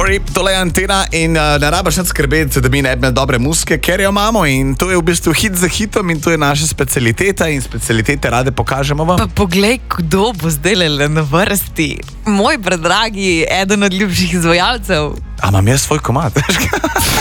Sorry, tole je Antena in ne rabiš nič skrbeti, da mi ne bi imeli dobre muzike, ker jo imamo in to je v bistvu hit za hitom in to je naša specialiteta in specialitete rade pokažemo vam. Pa poglej, kdo bo zdaj na vrsti. Moj predragi, eden od ljubših izvajalcev. A imam jaz svoj komad?